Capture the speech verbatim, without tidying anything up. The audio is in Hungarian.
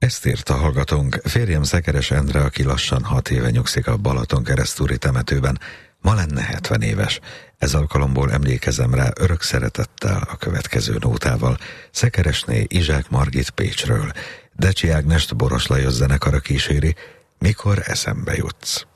Ezt írta hallgatónk, férjem Szekeres Endre, aki lassan hat éve nyugszik a Balatonkeresztúri temetőben, ma lenne hetven éves. Ez alkalomból emlékezem rá örök szeretettel a következő nótával. Szekeresné Izsák Margit Pécsről. Decsi Ágnest Boros Lajos zenekara kíséri, Mikor eszembe jutsz.